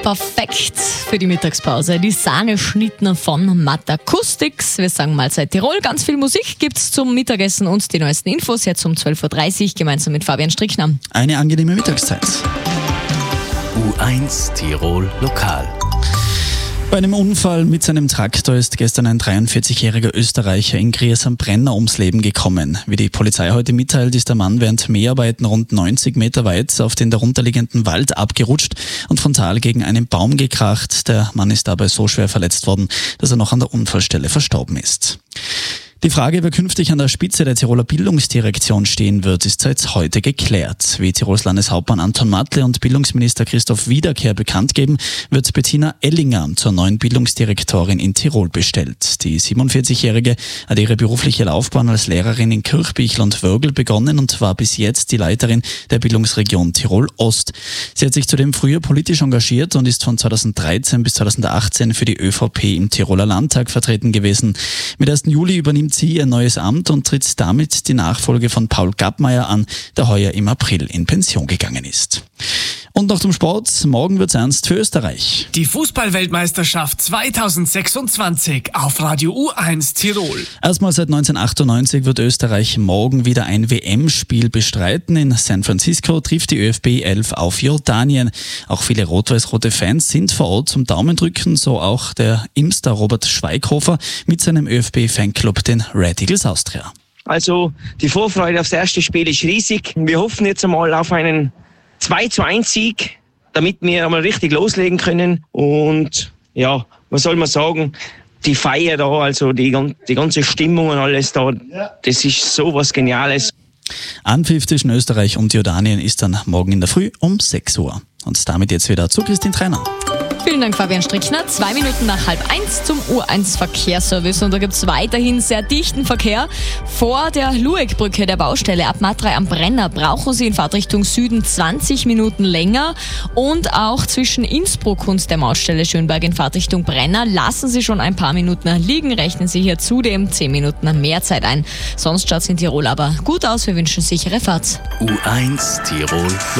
Perfekt für die Mittagspause. Die Sahneschnitten von Matt Acoustics. Wir sagen Mahlzeit Tirol. Ganz viel Musik gibt's zum Mittagessen und die neuesten Infos jetzt um 12.30 Uhr gemeinsam mit Fabian Strickner. Eine angenehme Mittagszeit. U1 Tirol Lokal. Bei einem Unfall mit seinem Traktor ist gestern ein 43-jähriger Österreicher in Gries am Brenner ums Leben gekommen. Wie die Polizei heute mitteilt, ist der Mann während Mäharbeiten rund 90 Meter weit auf den darunterliegenden Wald abgerutscht und frontal gegen einen Baum gekracht. Der Mann ist dabei so schwer verletzt worden, dass er noch an der Unfallstelle verstorben ist. Die Frage, wer künftig an der Spitze der Tiroler Bildungsdirektion stehen wird, ist seit heute geklärt. Wie Tirols Landeshauptmann Anton Matle und Bildungsminister Christoph Wiederkehr bekannt geben, wird Bettina Ellinger zur neuen Bildungsdirektorin in Tirol bestellt. Die 47-Jährige hat ihre berufliche Laufbahn als Lehrerin in Kirchbichl und Wörgl begonnen und war bis jetzt die Leiterin der Bildungsregion Tirol Ost. Sie hat sich zudem früher politisch engagiert und ist von 2013 bis 2018 für die ÖVP im Tiroler Landtag vertreten gewesen. Mit 1. Juli übernimmt sie ihr neues Amt und tritt damit die Nachfolge von Paul Gappmeier an, der heuer im April in Pension gegangen ist. Und noch zum Sport. Morgen wird's ernst für Österreich. Die Fußball-Weltmeisterschaft 2026 auf Radio U1 Tirol. Erstmal seit 1998 wird Österreich morgen wieder ein WM-Spiel bestreiten. In San Francisco trifft die ÖFB 11 auf Jordanien. Auch viele rot-weiß-rote Fans sind vor Ort zum Daumendrücken, so auch der Imster Robert Schweighofer mit seinem ÖFB-Fanclub, den Red Eagles Austria. Also die Vorfreude aufs erste Spiel ist riesig. Wir hoffen jetzt einmal auf einen 2-1-Sieg, damit wir einmal richtig loslegen können. Und ja, was soll man sagen? Die Feier da, also die ganze Stimmung und alles da, das ist sowas Geniales. Anpfiff zwischen Österreich und Jordanien ist dann morgen in der Früh um 6 Uhr. Und damit jetzt wieder zu Christine Trainer. Vielen Dank, Fabian Strickner. 2 Minuten nach 12:30 zum U1 Verkehrsservice. Und da gibt es weiterhin sehr dichten Verkehr. Vor der Luegbrücke der Baustelle ab Matrei am Brenner brauchen Sie in Fahrtrichtung Süden 20 Minuten länger. Und auch zwischen Innsbruck und der Mautstelle Schönberg in Fahrtrichtung Brenner lassen Sie schon ein paar Minuten liegen. Rechnen Sie hier zudem 10 Minuten mehr Zeit ein. Sonst schaut es in Tirol aber gut aus. Wir wünschen sichere Fahrt. U1 Tirol